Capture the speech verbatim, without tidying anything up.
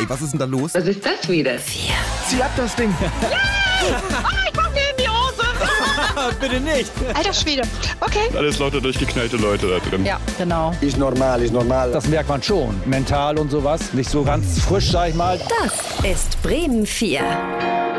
Ey, was ist denn da los? Was ist das wieder? Zieh ab das Ding. Ah, ich mach mir in die Hose. Bitte nicht. Alter Schwede. Okay. Alles lauter durchgeknallte Leute da drin. Ja, genau. Ist normal, ist normal. Das merkt man schon. Mental und sowas. Nicht so ganz frisch, sag ich mal. Das ist Bremen vier.